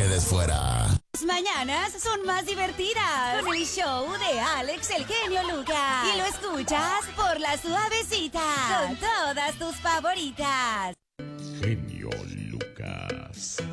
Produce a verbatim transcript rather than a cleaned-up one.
quedes fuera. Las mañanas son más divertidas con el show de Alex el genio Lucas. Y lo escuchas por la suavecita con todas tus favoritas. Genio Lucas.